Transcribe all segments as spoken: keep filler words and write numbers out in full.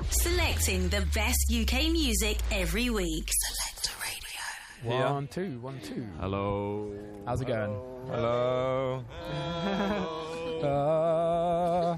Selecting the best U K music every week. Selector Radio. Here. One, two, one, two. Hello. How's it going? Hello. uh,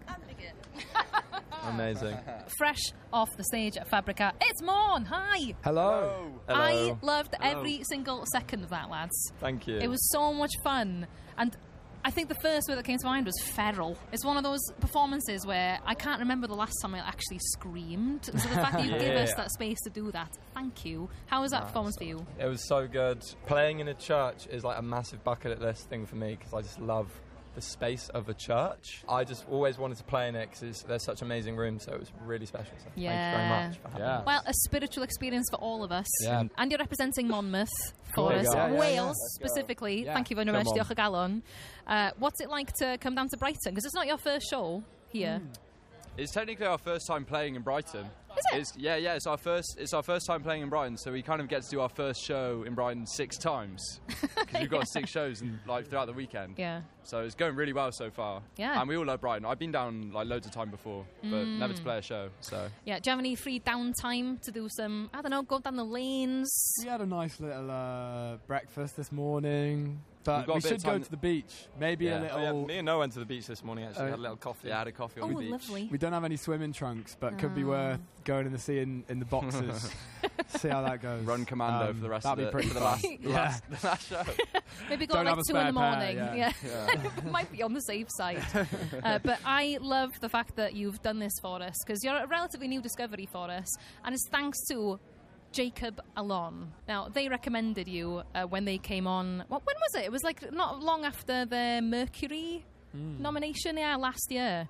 Amazing. Fresh off the stage at Fabrica, it's Morn. Hi. hello. Hello. I loved Hello. every single second of that, lads. Thank you. It was so much fun. And I think the first word that came to mind was feral. It's one of those performances where I can't remember the last time I actually screamed. And so the fact that you Yeah. give us that space to do that, thank you. How was that Nice. performance for you? It was so good. Playing in a church is like a massive bucket list thing for me because I just love the space of a church. I just always wanted to play in it because there's such amazing rooms, so it was really special. So Yeah. thank you very much for having Yeah. us. Well, a spiritual experience for all of us. Yeah. And you're representing Monmouth for Cool. us, Yeah, yeah, Wales yeah. specifically. Yeah. Thank you very Come much, on. Diolch o galon. Uh, what's it like to come down to Brighton? Because it's not your first show here. Mm. It's technically our first time playing in Brighton. Is it? It's, yeah, yeah. It's our first. It's our first time playing in Brighton, so we kind of get to do our first show in Brighton six times because we've got six shows in, like throughout the weekend. Yeah. So it's going really well so far. Yeah. And we all love Brighton. I've been down like loads of time before, but Mm. never to play a show. So Yeah. Do you have any free downtime to do some, I don't know, go down the lanes? We had a nice little uh, breakfast this morning, but We've got we a bit should of go time- to the beach. Maybe Yeah. a little. Oh, yeah, me and Noah went to the beach this morning actually, Uh, had a little coffee. yeah, I had a coffee Oh, on the beach. lovely. We don't have any swimming trunks, but could be Oh. worth going in the sea in, in the boxes. See how that goes. Run commando Um, for the rest that'd of be the, pretty for the fun. last, the Yeah. last, the last show. Maybe go Don't at have like a two in the spare pair, morning. yeah. Yeah. Might be on the safe side. uh, but I love the fact that you've done this for us because you're a relatively new discovery for us, and it's thanks to Jacob Alon. Now, they recommended you uh, when they came on. What, when was it? It was like not long after the Mercury nomination, yeah, last year.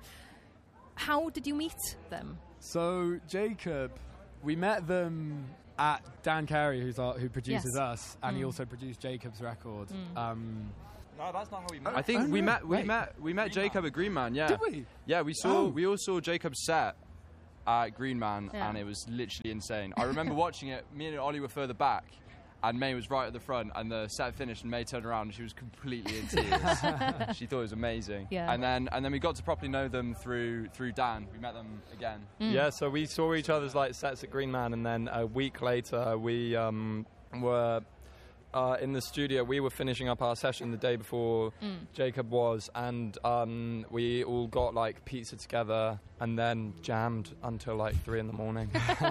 How did you meet them? So Jacob, we met them at Dan Carey, who's our, who produces Yes. us, and he Mm. also produced Jacob's record. Um, No, that's not how we met. I think Oh, we no. met. We Wait. met. We met Green Jacob Man. at Green Man. Yeah. Did we? Yeah, we saw. Oh. We all saw Jacob's set at Green Man, Yeah. and it was literally insane. I remember watching it. Me and Ollie were further back, and May was right at the front. And the set finished, and May turned around, and she was completely in tears. She thought it was amazing. Yeah. And then, and then we got to properly know them through through Dan. We met them again. Yeah, so we saw each other's like sets at Green Man, and then a week later we um, were uh, in the studio. We were finishing up our session the day before Jacob was, and um, we all got like pizza together, and then jammed until like three in the morning.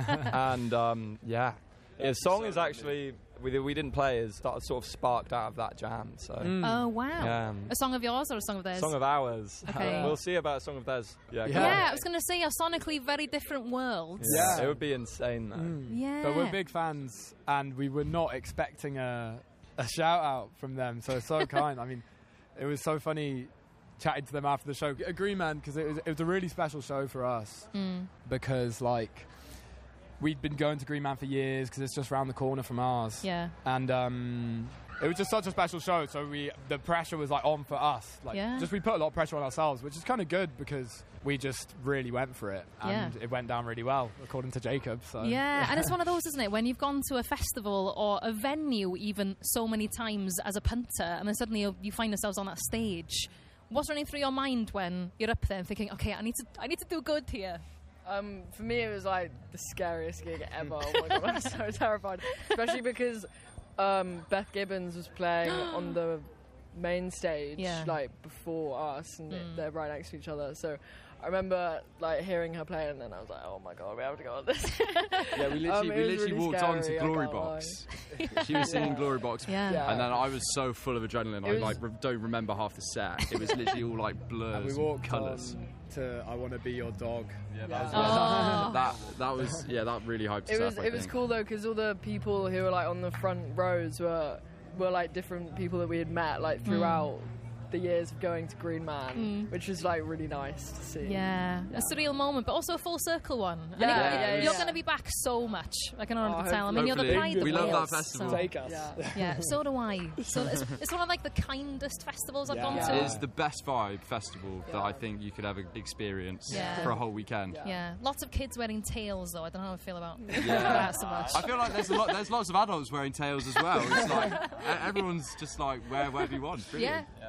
and um, yeah, the song is actually we, we didn't play is sort of, sort of sparked out of that jam. So. Oh, wow. Yeah. A song of yours or a song of theirs? Song of ours. Okay. We'll see about a song of theirs. Yeah, Yeah. go on. Yeah, I was going to say, are sonically very different worlds. Yeah. It would be insane though. mm. Yeah. But we're big fans, and we were not expecting a, a shout out from them. So so kind. I mean, it was so funny chatting to them after the show. A Green Man, because it was it was a really special show for us Mm. because like we'd been going to Green Man for years because it's just round the corner from ours. Yeah. And um, it was just such a special show. So we the pressure was like on for us. Like Yeah. just we put a lot of pressure on ourselves, which is kind of good because we just really went for it, and Yeah. it went down really well according to Jacob. So Yeah, and it's one of those, isn't it, when you've gone to a festival or a venue even so many times as a punter, and then suddenly you, you find yourselves on that stage. What's running through your mind when you're up there and thinking, okay, I need to, I need to do good here? Um, for me, it was like the scariest gig ever. Oh my god, I'm so terrified. Especially because um, Beth Gibbons was playing on the main stage, Yeah. like before us, and Mm. they're right next to each other. So I remember like hearing her play, and then I was like, oh my god, we have to go on this. Yeah, we literally, Um, it we was literally really walked scary, on to I Glory can't Box. She was singing Glory Box. Yeah. Yeah. And then I was so full of adrenaline, It I was- like re- don't remember half the set. It was literally all like And blurs, we walked colours. on to I Want to Be Your Dog. Yeah, that was Oh. that. That was yeah, that really hyped us It was up. I it was think. cool though, because all the people who were like on the front rows were were like different people that we had met like throughout the years of going to Green Man, Mm. which was like really nice to see. Yeah, a surreal moment, but also a full circle one. And Yeah, it- yeah, you're yeah. going to be back so much. I can already Oh, tell. I mean, you're the hopefully. pride of We love Wales, that festival. so- Take us. Yeah. Yeah, so do I. So it's, it's one of like the kindest festivals I've Yeah. gone Yeah. to. It's the best vibe festival that Yeah. I think you could ever experience Yeah. for a whole weekend. Yeah. Yeah, lots of kids wearing tails though. I don't know how I feel about Yeah. that so much. I feel like there's a lot. There's lots of adults wearing tails as well. It's like e- everyone's just like wear whatever you want. Brilliant. Yeah,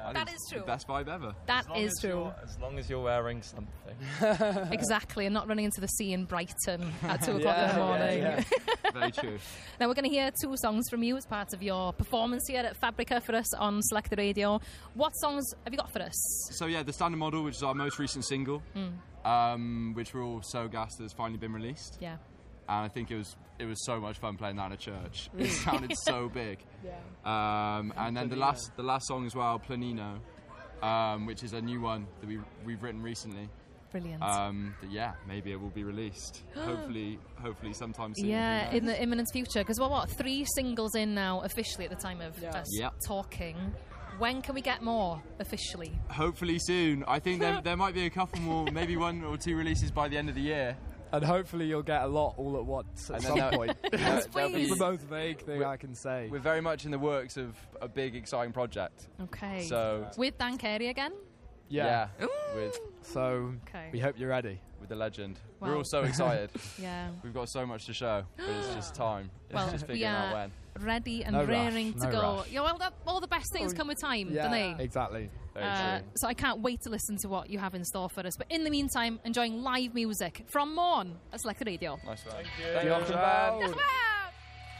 That is true. The best vibe ever. That As long is as true. you're- As long as you're wearing something. Exactly, and not running into the sea in Brighton at two o'clock in Yeah, the yeah, morning. yeah. Very true. Now, we're going to hear two songs from you as part of your performance here at Fabrica for us on Select the Radio. What songs have you got for us? So yeah, the Standard Model, which is our most recent single, Mm. um, which we're all so gassed has finally been released. Yeah. And I think it was it was so much fun playing that in a church. It sounded so big. Yeah. Um, and then the last the last song as well, Planino, um, which is a new one that we we've written recently. Brilliant. Um, that yeah, maybe it will be released. hopefully, hopefully sometime soon. Yeah, who in knows? the imminent future. Because we're, what, three singles in now officially at the time of Yeah. us Yep. talking. When can we get more officially? Hopefully soon. I think there, there might be a couple more, maybe one or two releases by the end of the year. And hopefully you'll get a lot all at once at And some then that- point. Yes, there'll be- It's please. the most vague thing We're- I can say. We're very much in the works of a big, exciting project. Okay. So With Dan Carey again? Yeah. with So Okay. we hope you're ready. with the legend. Wow. We're all so excited. Yeah. We've got so much to show, but it's just time. It's Well, just we figuring out are when. ready and No rush, raring to no go. rush. Yeah, well, that, all the best things come with time, don't they? exactly. Very Uh, true. so I can't wait to listen to what you have in store for us. But in the meantime, enjoying live music from Morn at Select Radio. Nice one. Thank you. Diolch yn fawr. Diolch yn fawr!